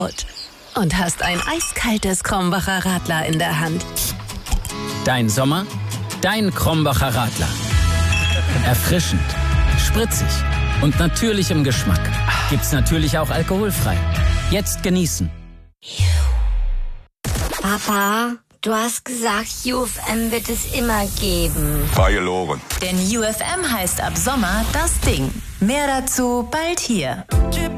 und hast ein eiskaltes Krombacher Radler in der Hand. Dein Sommer, dein Krombacher Radler. Erfrischend, spritzig und natürlich im Geschmack. Gibt's natürlich auch alkoholfrei. Jetzt genießen. Papa, du hast gesagt, UFM wird es immer geben. Gelogen. Denn UFM heißt ab Sommer das Ding. Mehr dazu bald hier.